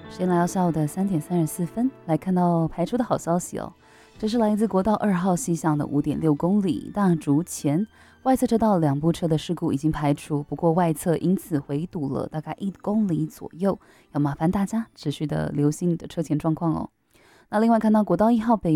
时间来到下午的3:34，来看到排除的好消息哦。这是来自国道2号西向的5.6公里大竹前外侧车道2部车的事故已经排除，不过外侧因此回堵了大概1公里左右，要麻烦大家持续的留心你的车前状况哦。那另外看到国道1号北